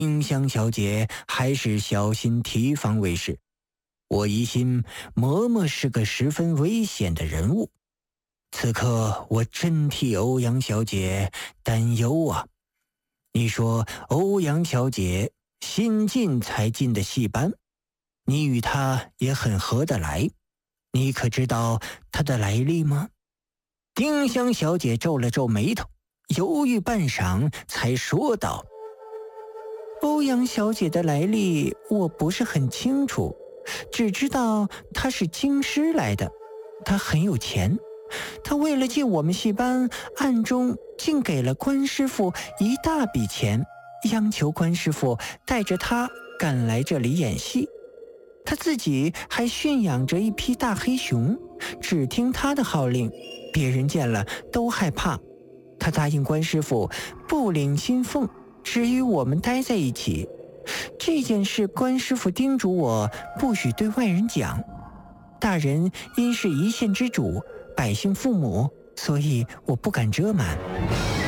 丁香小姐还是小心提防为是。我疑心嬷嬷是个十分危险的人物，此刻我真替欧阳小姐担忧啊。你说欧阳小姐新进才进的戏班，你与她也很合得来，你可知道她的来历吗？丁香小姐皱了皱眉头，犹豫半晌才说道：欧阳小姐的来历我不是很清楚，只知道她是京师来的，她很有钱，她为了进我们戏班，暗中竟给了关师傅一大笔钱，央求关师傅带着她赶来这里演戏。她自己还驯养着一匹大黑熊，只听她的号令，别人见了都害怕。她答应关师傅不领薪俸，只与我们待在一起。这件事关师傅叮嘱我不许对外人讲，大人因是一县之主，百姓父母，所以我不敢遮瞒。